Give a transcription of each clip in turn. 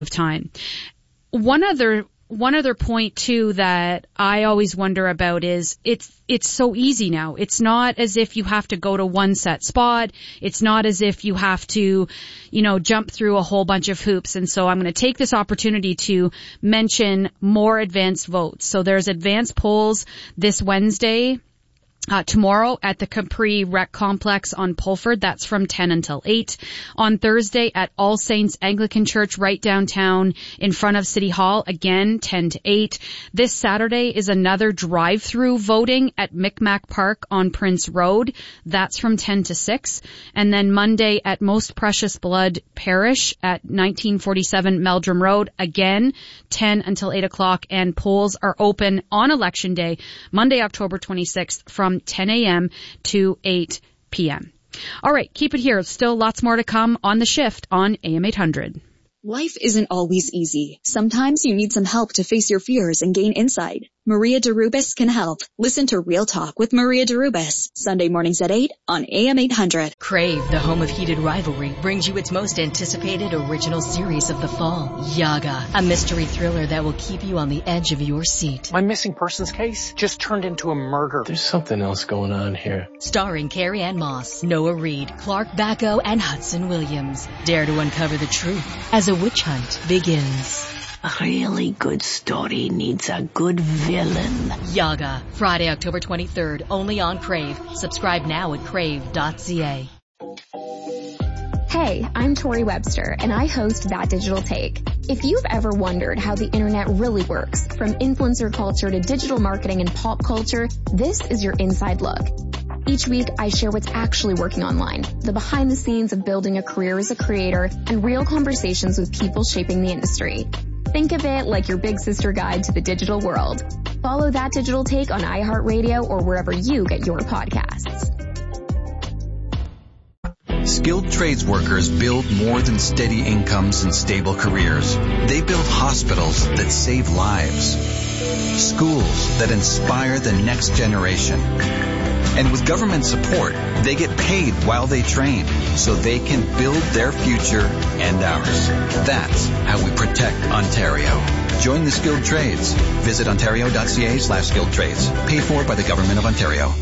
of time. One other point too that I always wonder about is it's so easy now. It's not as if you have to go to one set spot. It's not as if you have to, jump through a whole bunch of hoops. And so I'm going to take this opportunity to mention more advanced votes. So there's advanced polls this Wednesday. Tomorrow at the Capri Rec Complex on Pulford. That's from 10 until 8. On Thursday at All Saints Anglican Church right downtown in front of City Hall. Again, 10 to 8. This Saturday is another drive-through voting at Micmac Park on Prince Road. That's from 10 to 6. And then Monday at Most Precious Blood Parish at 1947 Meldrum Road. Again, 10 until 8 o'clock. And polls are open on Election Day, Monday, October 26th from 10 a.m. to 8 p.m. All right, keep it here. Still lots more to come on The Shift on AM 800. Life isn't always easy. Sometimes you need some help to face your fears and gain insight. Maria DeRubis can help. Listen to Real Talk with Maria DeRubis, Sunday mornings at 8 on AM 800. Crave, the home of heated rivalry, brings you its most anticipated original series of the fall, Yaga, a mystery thriller that will keep you on the edge of your seat. My missing persons case just turned into a murder. There's something else going on here. Starring Carrie Ann Moss, Noah Reid, Clark Bacco, and Hudson Williams. Dare to uncover the truth as a witch hunt begins. A really good story needs a good villain. Yaga, Friday, October 23rd, only on Crave. Subscribe now at crave.ca. Hey, I'm Tori Webster, and I host That Digital Take. If you've ever wondered how the internet really works, from influencer culture to digital marketing and pop culture, this is your inside look. Each week, I share what's actually working online, the behind the scenes of building a career as a creator, and real conversations with people shaping the industry. Think of it like your big sister guide to the digital world. Follow That Digital Take on iHeartRadio or wherever you get your podcasts. Skilled trades workers build more than steady incomes and stable careers. They build hospitals that save lives, schools that inspire the next generation. And with government support, they get paid while they train so they can build their future and ours. That's how we protect Ontario. Join the skilled trades. Visit ontario.ca/skilled trades. Paid for by the Government of Ontario.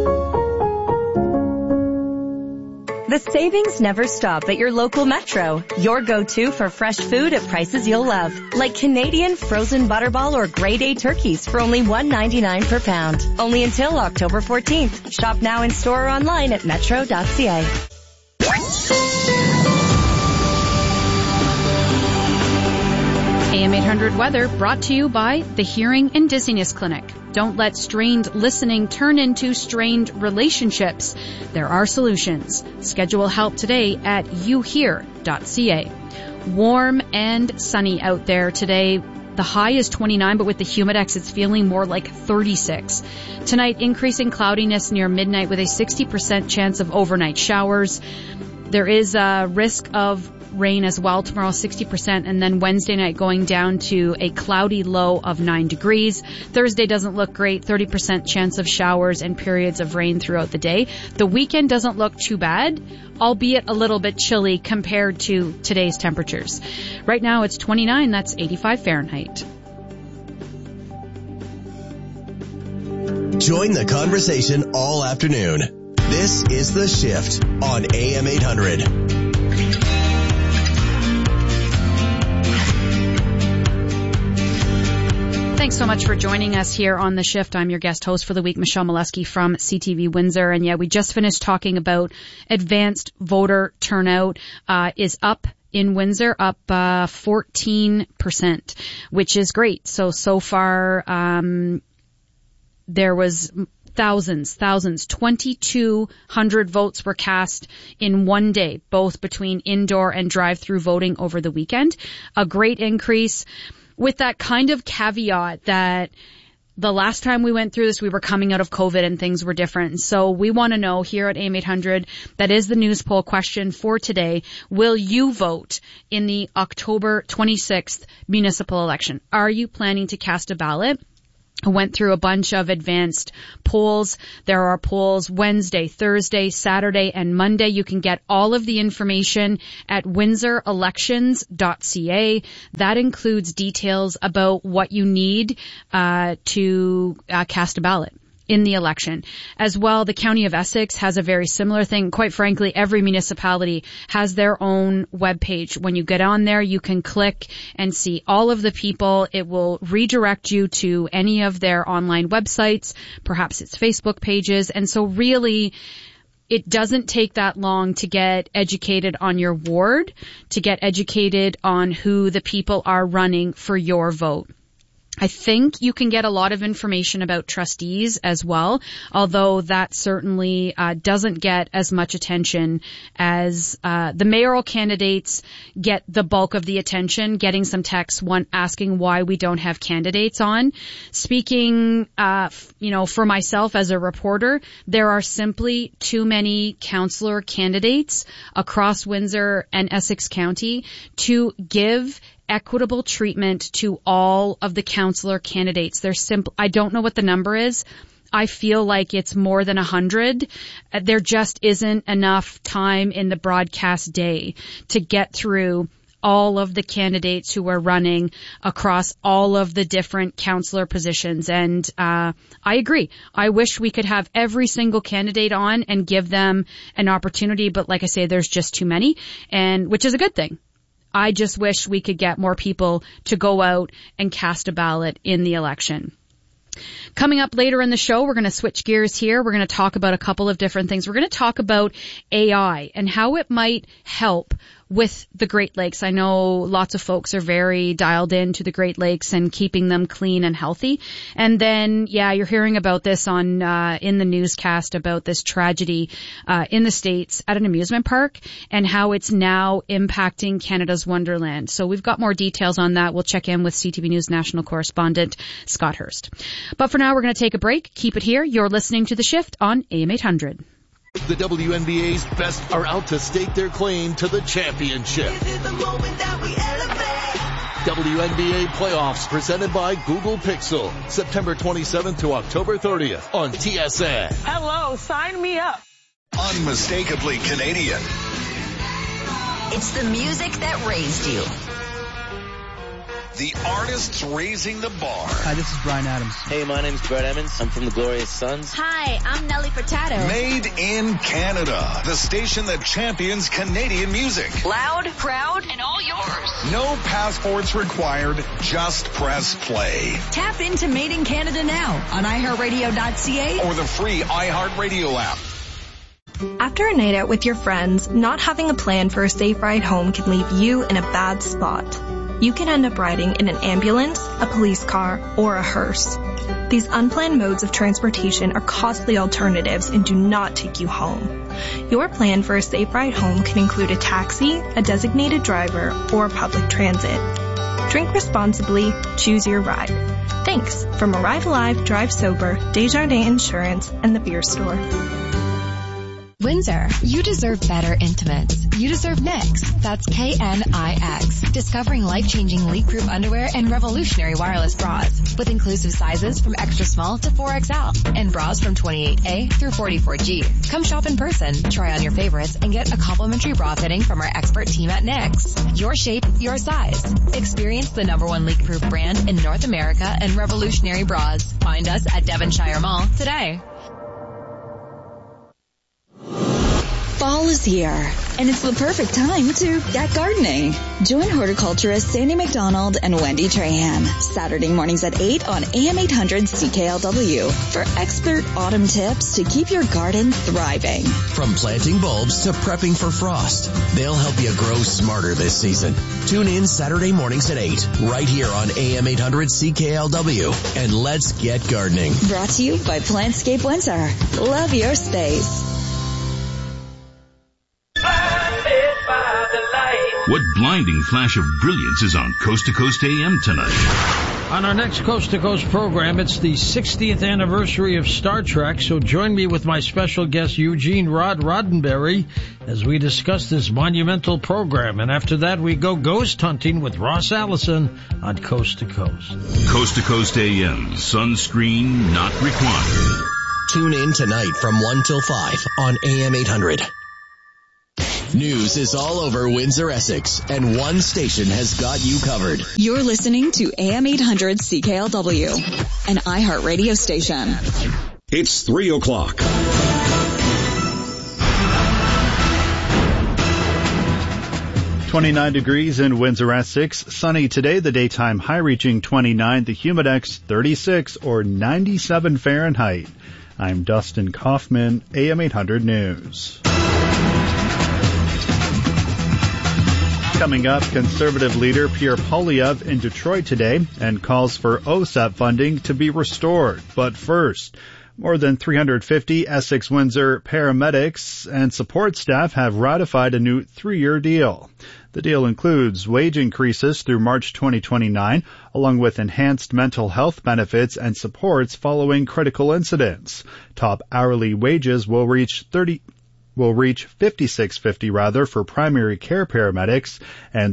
The savings never stop at your local Metro. Your go-to for fresh food at prices you'll love. Like Canadian frozen butterball or grade A turkeys for only $1.99 per pound. Only until October 14th. Shop now in store or online at metro.ca. AM 800 weather brought to you by the Hearing and Dizziness Clinic. Don't let strained listening turn into strained relationships. There are solutions. Schedule help today at youhear.ca. Warm and sunny out there today. The high is 29, but with the Humidex, it's feeling more like 36. Tonight, increasing cloudiness near midnight with a 60% chance of overnight showers. There is a risk of rain as well tomorrow, 60%, and then Wednesday night going down to a cloudy low of 9 degrees. Thursday doesn't look great, 30% chance of showers and periods of rain throughout the day. The weekend doesn't look too bad, albeit a little bit chilly compared to today's temperatures. Right now it's 29, that's 85 Fahrenheit. Join the conversation all afternoon. This is The Shift on AM 800. Thanks so much for joining us here on The Shift. I'm your guest host for the week, Michelle Molesky from CTV Windsor. And yeah, we just finished talking about advanced voter turnout is up in Windsor, up 14%, which is great. So far, there was thousands, 2,200 votes were cast in one day, both between indoor and drive-through voting over the weekend. A great increase, with that kind of caveat that the last time we went through this, we were coming out of COVID and things were different. So we want to know here at AM 800, that is the news poll question for today. Will you vote in the October 26th municipal election? Are you planning to cast a ballot? I went through a bunch of advanced polls. There are polls Wednesday, Thursday, Saturday, and Monday. You can get all of the information at windsorelections.ca. That includes details about what you need to cast a ballot in the election. As well, the County of Essex has a very similar thing. Quite frankly, every municipality has their own webpage. When you get on there, you can click and see all of the people. It will redirect you to any of their online websites, perhaps it's Facebook pages. And so really, it doesn't take that long to get educated on your ward, to get educated on who the people are running for your vote. I think you can get a lot of information about trustees as well, although that certainly doesn't get as much attention as the mayoral candidates get the bulk of the attention, getting some texts, one asking why we don't have candidates on. Speaking, for myself as a reporter, there are simply too many councillor candidates across Windsor and Essex County to give equitable treatment to all of the councillor candidates. I don't know what the number is. I feel like it's more than 100. There just isn't enough time in the broadcast day to get through all of the candidates who are running across all of the different councillor positions. And I agree. I wish we could have every single candidate on and give them an opportunity. But like I say, there's just too many, and which is a good thing. I just wish we could get more people to go out and cast a ballot in the election. Coming up later in the show, we're going to switch gears here. We're going to talk about a couple of different things. We're going to talk about AI and how it might help with the Great Lakes. I know lots of folks are very dialed into the Great Lakes and keeping them clean and healthy. And then, you're hearing about this on in the newscast about this tragedy in the States at an amusement park and how it's now impacting Canada's Wonderland. So we've got more details on that. We'll check in with CTV News national correspondent Scott Hurst. But for now, we're going to take a break. Keep it here. You're listening to The Shift on AM 800. The WNBA's best are out to stake their claim to the championship. WNBA playoffs presented by Google Pixel. September 27th to October 30th on TSN. Hello, sign me up. Unmistakably Canadian. It's the music that raised you. The artists raising the bar. Hi, this is Bryan Adams. Hey, my name's Brett Emmons. I'm from the Glorious Sons. Hi, I'm Nelly Furtado. Made in Canada. The station that champions Canadian music. Loud, proud, and all yours. No passports required. Just press play. Tap into Made in Canada now on iHeartRadio.ca or the free iHeartRadio app. After a night out with your friends, not having a plan for a safe ride home can leave you in a bad spot. You can end up riding in an ambulance, a police car, or a hearse. These unplanned modes of transportation are costly alternatives and do not take you home. Your plan for a safe ride home can include a taxi, a designated driver, or public transit. Drink responsibly, choose your ride. Thanks from Arrive Alive, Drive Sober, Desjardins Insurance, and the Beer Store. Windsor, you deserve better intimates. You deserve Knix. That's Knix. Discovering life-changing leak-proof underwear and revolutionary wireless bras with inclusive sizes from extra small to 4XL and bras from 28A through 44G. Come shop in person, try on your favorites, and get a complimentary bra fitting from our expert team at Knix. Your shape, your size. Experience the #1 leak-proof brand in North America and revolutionary bras. Find us at Devonshire Mall today. Fall is here, and it's the perfect time to get gardening. Join horticulturist Sandy McDonald and Wendy Trahan Saturday mornings at 8 on AM 800 CKLW for expert autumn tips to keep your garden thriving. From planting bulbs to prepping for frost, they'll help you grow smarter this season. Tune in Saturday mornings at 8 right here on AM 800 CKLW, and let's get gardening. Brought to you by Plantscape Windsor. Love your space. What blinding flash of brilliance is on Coast to Coast AM tonight? On our next Coast to Coast program, it's the 60th anniversary of Star Trek, so join me with my special guest Eugene Roddenberry as we discuss this monumental program. And after that, we go ghost hunting with Ross Allison on Coast to Coast. Coast to Coast AM, sunscreen not required. Tune in tonight from 1 till 5 on AM 800. News is all over Windsor, Essex, and one station has got you covered. You're listening to AM 800 CKLW, an iHeartRadio station. It's 3 o'clock. .29 degrees in Windsor, Essex. Sunny today, the daytime high reaching 29, the humidex 36 or 97 Fahrenheit. I'm Dustin Kaufman, AM 800 News. Coming up, Conservative leader Pierre Poilievre in Detroit today and calls for OSAP funding to be restored. But first, more than 350 Essex-Windsor paramedics and support staff have ratified a new 3-year deal. The deal includes wage increases through March 2029, along with enhanced mental health benefits and supports following critical incidents. Top hourly wages will reach $56.50 for primary care paramedics and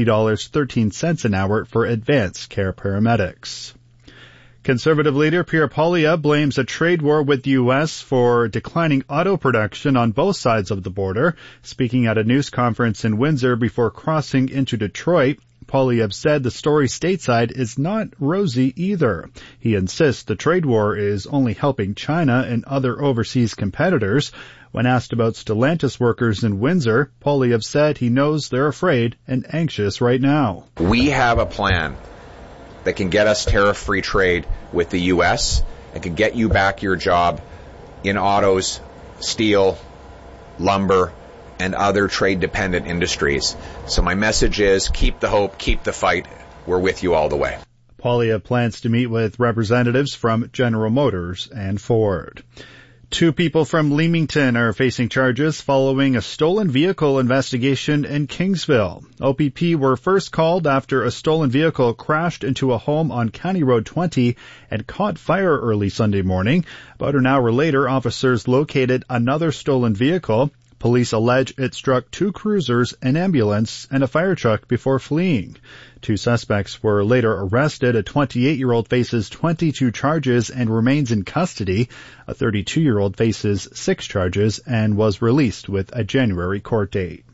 $60.13 an hour for advanced care paramedics. Conservative leader Pierre Poilievre blames a trade war with the U.S. for declining auto production on both sides of the border. Speaking at a news conference in Windsor before crossing into Detroit, Poilievre said the story stateside is not rosy either. He insists the trade war is only helping China and other overseas competitors. When asked about Stellantis workers in Windsor, Poilievre said he knows they're afraid and anxious right now. We have a plan that can get us tariff-free trade with the U.S. and can get you back your job in autos, steel, lumber, and other trade-dependent industries. So my message is keep the hope, keep the fight. We're with you all the way. Poilievre plans to meet with representatives from General Motors and Ford. 2 people from Leamington are facing charges following a stolen vehicle investigation in Kingsville. OPP were first called after a stolen vehicle crashed into a home on County Road 20 and caught fire early Sunday morning. About an hour later, officers located another stolen vehicle. Police allege it struck 2 cruisers, an ambulance, and a fire truck before fleeing. 2 suspects were later arrested. A 28-year-old faces 22 charges and remains in custody. A 32-year-old faces 6 charges and was released with a January court date.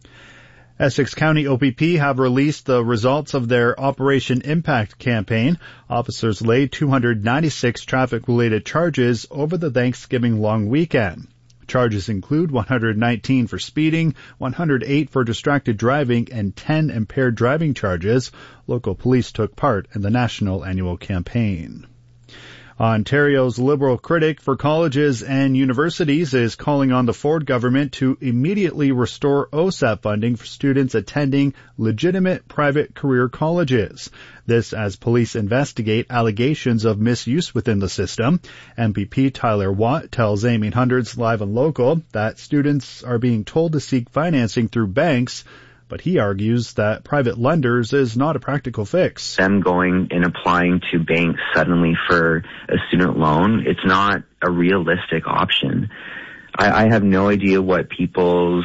Essex County OPP have released the results of their Operation Impact campaign. Officers laid 296 traffic-related charges over the Thanksgiving long weekend. Charges include 119 for speeding, 108 for distracted driving, and 10 impaired driving charges. Local police took part in the national annual campaign. Ontario's Liberal critic for colleges and universities is calling on the Ford government to immediately restore OSAP funding for students attending legitimate private career colleges. This as police investigate allegations of misuse within the system. MPP Tyler Watt tells AM 800's Live and Local that students are being told to seek financing through banks, but he argues that private lenders is not a practical fix. Them going and applying to banks suddenly for a student loan, it's not a realistic option. I have no idea what people's,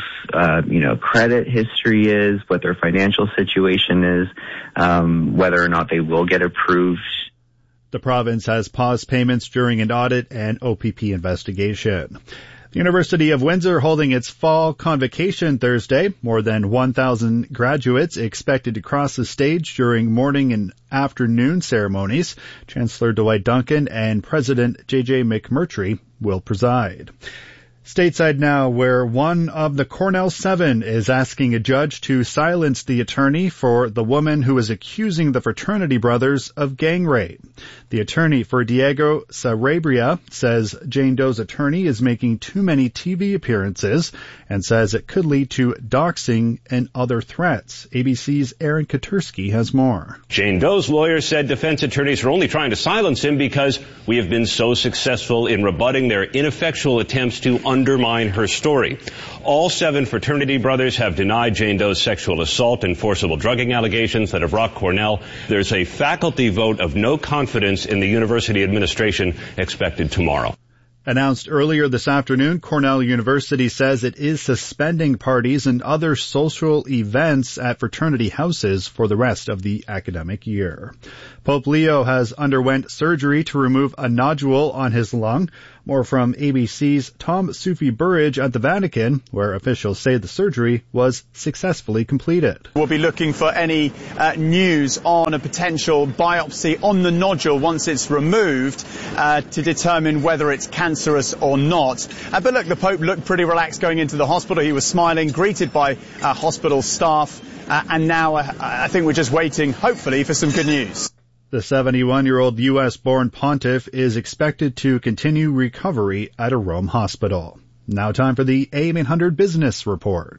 credit history is, what their financial situation is, whether or not they will get approved. The province has paused payments during an audit and OPP investigation. The University of Windsor holding its fall convocation Thursday. More than 1,000 graduates expected to cross the stage during morning and afternoon ceremonies. Chancellor Dwight Duncan and President J.J. McMurtry will preside. Stateside now, where one of the Cornell 7 is asking a judge to silence the attorney for the woman who is accusing the fraternity brothers of gang rape. The attorney for Diego Sarabia says Jane Doe's attorney is making too many TV appearances and says it could lead to doxing and other threats. ABC's Aaron Katursky has more. Jane Doe's lawyer said defense attorneys are only trying to silence him because we have been so successful in rebutting their ineffectual attempts to undermine her story. All 7 fraternity brothers have denied Jane Doe's sexual assault and forcible drugging allegations that have rocked Cornell. There's a faculty vote of no confidence in the university administration expected tomorrow. Announced earlier this afternoon, Cornell University says it is suspending parties and other social events at fraternity houses for the rest of the academic year. Pope Leo has underwent surgery to remove a nodule on his lung. More from ABC's Tom Sufi-Burridge at the Vatican, where officials say the surgery was successfully completed. We'll be looking for any news on a potential biopsy on the nodule once it's removed to determine whether it's cancerous or not. But look, the Pope looked pretty relaxed going into the hospital. He was smiling, greeted by hospital staff, and now I think we're just waiting, hopefully, for some good news. The 71-year-old U.S.-born pontiff is expected to continue recovery at a Rome hospital. Now time for the AM 800 Business Report.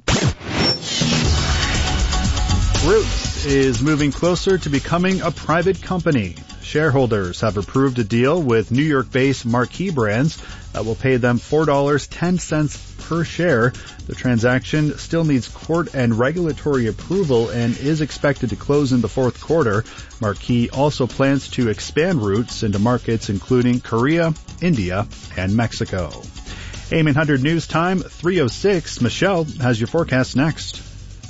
Roots is moving closer to becoming a private company. Shareholders have approved a deal with New York-based Marquee Brands that will pay them $4.10 per share. The transaction still needs court and regulatory approval and is expected to close in the fourth quarter. Marquee also plans to expand Roots into markets including Korea, India, and Mexico. AM 800 News Time, 3:06. Michelle has your forecast next.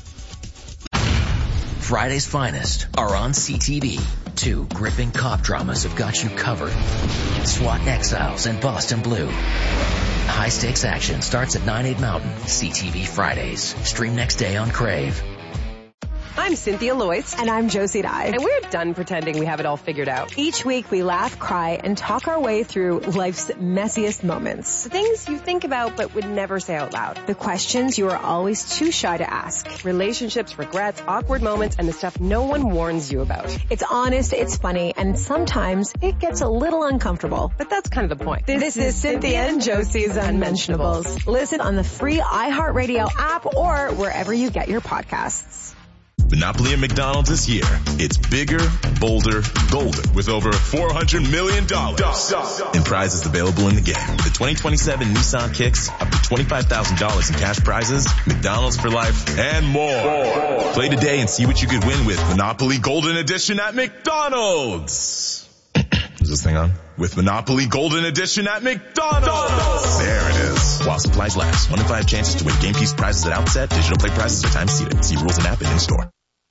Friday's finest are on CTV. 2 gripping cop dramas have got you covered. SWAT Exiles and Boston Blue. High-stakes action starts at 9/8 Mountain. CTV Fridays. Stream next day on Crave. I'm Cynthia Loyce. And I'm Josie Dye. And we're done pretending we have it all figured out. Each week we laugh, cry, and talk our way through life's messiest moments. The things you think about but would never say out loud. The questions you are always too shy to ask. Relationships, regrets, awkward moments, and the stuff no one warns you about. It's honest, it's funny, and sometimes it gets a little uncomfortable. But that's kind of the point. This is Cynthia and Josie's Unmentionables. Listen on the free iHeartRadio app or wherever you get your podcasts. Monopoly at McDonald's is here. It's bigger, bolder, golden with over $400 million in prizes available in the game. The 2027 Nissan Kicks, up to $25,000 in cash prizes, McDonald's for life, and more. Play today and see what you could win with Monopoly Golden Edition at McDonald's. Is this thing on? With Monopoly Golden Edition at McDonald's. There it is. While supplies last. 1 in 5 chances to win game piece prizes at outset. Digital play prizes are time seated. See rules and app and in store.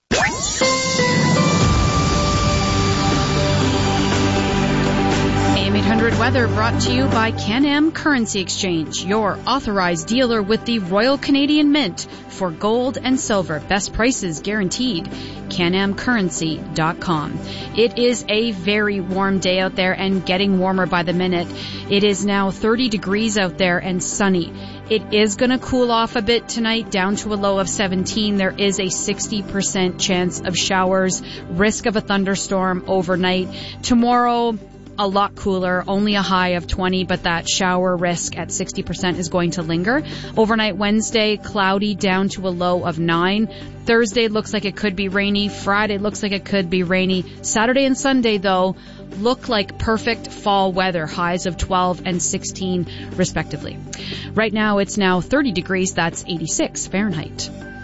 AM 800 weather brought to you by Can-Am Currency Exchange, your authorized dealer with the Royal Canadian Mint for gold and silver. Best prices guaranteed. CanAmCurrency.com. It is a very warm day out there and getting warmer by the minute. It is now 30 degrees out there and sunny. It is going to cool off a bit tonight, down to a low of 17. There is a 60% chance of showers, risk of a thunderstorm overnight. Tomorrow, a lot cooler, only a high of 20, but that shower risk at 60% is going to linger. Overnight Wednesday, cloudy, down to a low of 9. Thursday looks like it could be rainy. Friday looks like it could be rainy. Saturday and Sunday, though, look like perfect fall weather, highs of 12 and 16 respectively. Right now it's now 30 degrees, that's 86 Fahrenheit.